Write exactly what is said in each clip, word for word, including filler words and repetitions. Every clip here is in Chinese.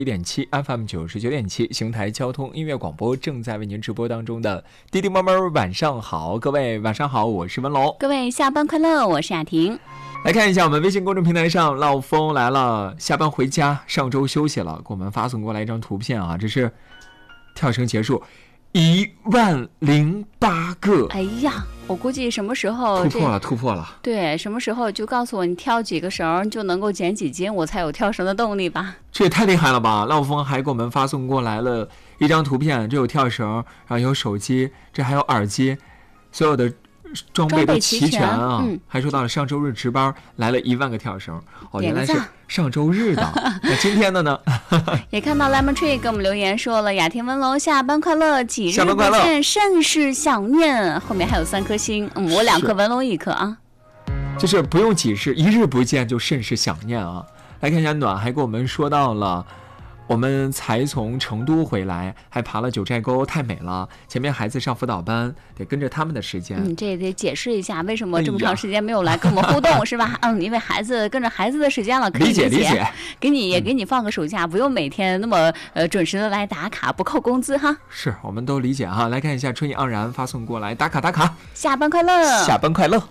一点七 F M 九十九点七邢台交通音乐广播正在为您直播当中的滴滴猫猫晚上好，各位晚上好，我是文龙， 各位下班快乐，我是雅婷。 来看一下我们微信公众平台上老风来了，下班回家，上周休息了，给我们发送过来一张图片啊，这是跳绳结束一万零八个， 哎呀，我估计什么时候突破了，突破了。 对，什么时候就告诉我你跳几个绳就能够减几斤，我才有跳绳的动力吧。 这也太厉害了吧！老风还给我们发送过来了一张图片，这有跳绳，然后有手机，这还有耳机，所有的装备都齐全啊！ 嗯、 还说到了上周日值班来了一万个跳绳，哦，原来是上周日的。那今天的呢？ 也看到 Lemon Tree 给我们留言说了，雅婷文龙下班快乐，几日不见甚是想念。后面还有三颗星，嗯，我两颗，文龙一颗啊。 就是不用几日，一日不见就甚是想念啊！来看一下暖，还给我们说到了。我们才从成都回来，还爬了九寨沟，太美了。前面孩子上辅导班，得跟着他们的时间。 嗯，这也得解释一下，为什么这么长时间没有来跟我们互动，哎、是吧？嗯，因为孩子跟着孩子的时间了，可以理解理解。 给你也给你放个暑假，嗯、不用每天那么呃准时的来打卡，不扣工资哈。 是，我们都理解哈。来看一下春意盎然发送过来，打卡打卡， 下班快乐， 下班快乐。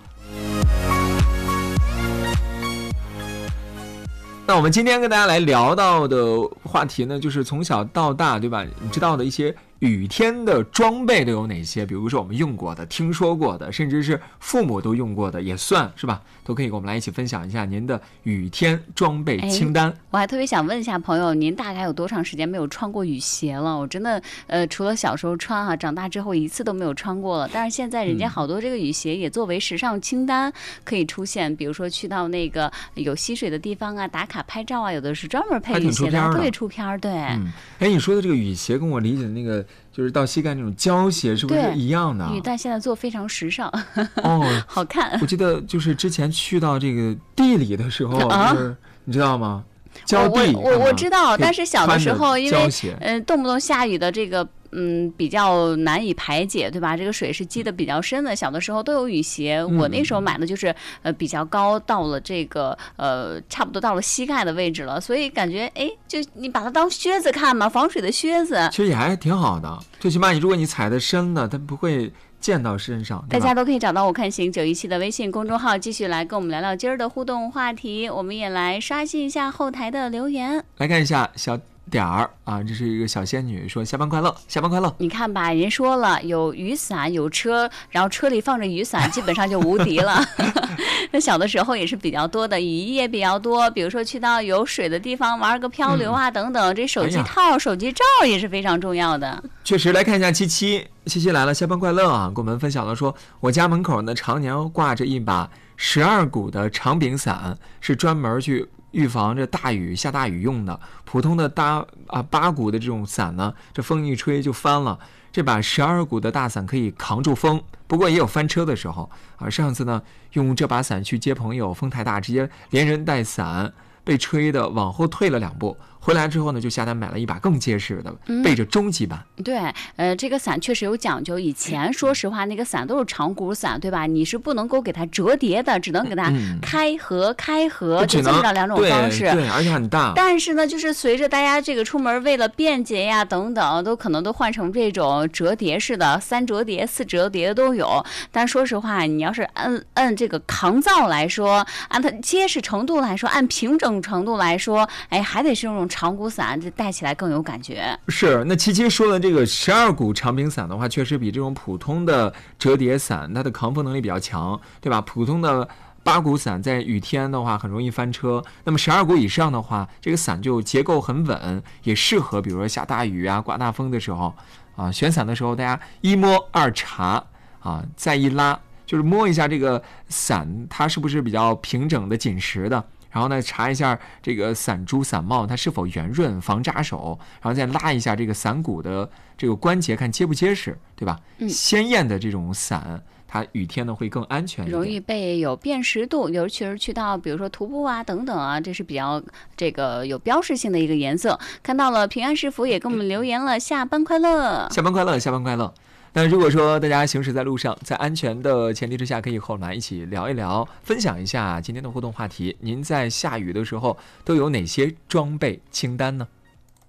那我们今天跟大家来聊到的话题呢，就是从小到大，对吧？你知道的一些雨天的装备都有哪些？比如说我们用过的、听说过的，甚至是父母都用过的，也算是吧？都可以跟我们来一起分享一下您的雨天装备清单。 我还特别想问一下朋友，您大概有多长时间没有穿过雨鞋了？我真的呃，除了小时候穿哈、啊，长大之后一次都没有穿过了。但是现在人家好多这个雨鞋也作为时尚清单可以出现，比如说去到那个有溪水的地方啊，打卡拍照啊，有的是专门配雨鞋的，特别出片。对， 嗯，哎，你说的这个雨鞋跟我理解的那个就是到膝盖那种胶鞋是不是一样的？ 雨但现在做非常时尚， 哦， 好看。 我记得就是之前去到这个地里的时候，啊、就是你知道吗？胶地， 我我我知道，但是小的时候因为呃动不动下雨的这个。嗯，比较难以排解，对吧？这个水是积的比较深的，小的时候都有雨鞋。嗯、我那时候买的就是呃比较高，到了这个呃差不多到了膝盖的位置了，所以感觉哎，就你把它当靴子看嘛，防水的靴子。 其实也还挺好的，最起码你如果你踩的深了，它不会溅到身上。 大家都可以找到我看行九一七的微信公众号，继续来跟我们聊聊今儿的互动话题。我们也来刷新一下后台的留言， 来看一下小点儿啊，这是一个小仙女说下班快乐，下班快乐。 你看吧，人说了有雨伞有车，然后车里放着雨伞，基本上就无敌了。那小的时候也是比较多的，雨衣也比较多，比如说去到有水的地方玩个漂流啊、嗯、等等。这手机套、哎、手机罩也是非常重要的。 确实，来看一下七七，七七来了，下班快乐啊！跟我们分享了说，我家门口呢常年挂着一把十二股的长柄伞，是专门去预防着大雨下大雨用的。普通的大啊八股的这种伞呢，这风一吹就翻了。这把十二股的大伞可以扛住风，不过也有翻车的时候啊。上次呢，用这把伞去接朋友，风太大，直接连人带伞被吹的往后退了两步。回来之后呢，就下单买了一把更结实的，背着中级版。 嗯、对，呃，这个伞确实有讲究。以前说实话，那个伞都是长骨伞，对吧？你是不能够给它折叠的，只能给它开合、嗯、开合，就这么着两种方式。 对，对，而且很大。 但是呢，就是随着大家这个出门为了便捷呀等等，都可能都换成这种折叠式的，三折叠、四折叠的都有。但说实话，你要是按按这个抗造来说，按它结实程度来说，按平整程度来说，哎，还得是用长骨伞，这戴起来更有感觉。 是，那七七说的这个十二股长柄伞的话，确实比这种普通的折叠伞它的抗风能力比较强，对吧？普通的八股伞在雨天的话很容易翻车，那么十二股以上的话，这个伞就结构很稳，也适合比如说下大雨啊、刮大风的时候啊。选伞的时候，大家一摸二查啊，再一拉，就是摸一下这个伞它是不是比较平整的、紧实的。然后呢，查一下这个伞珠、伞帽它是否圆润、防扎手，然后再拉一下这个伞骨的这个关节，看结不结实，对吧？嗯，鲜艳的这种伞，它雨天呢会更安全一点， 容易被有辨识度，尤其是去到比如说徒步啊等等啊，这是比较这个有标识性的一个颜色。看到了平安是福也跟我们留言了，下班快乐， 下班快乐，下班快乐。那如果说大家行驶在路上，在安全的前提之下，可以和我们一起聊一聊，分享一下今天的互动话题。您在下雨的时候都有哪些装备清单呢？